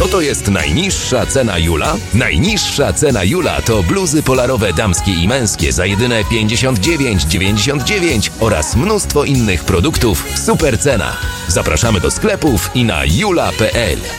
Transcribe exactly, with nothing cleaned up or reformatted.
Co to jest najniższa cena Jula? Najniższa cena Jula to bluzy polarowe damskie i męskie za jedyne pięćdziesiąt dziewięć dziewięćdziesiąt dziewięć oraz mnóstwo innych produktów w super cenach. Zapraszamy do sklepów i na jula kropka p l.